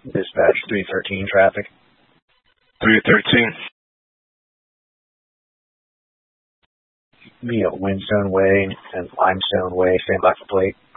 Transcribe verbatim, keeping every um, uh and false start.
Dispatch three thirteen traffic. three thirteen. Be at Windstone Way and Limestone Way, San Bucket Plate.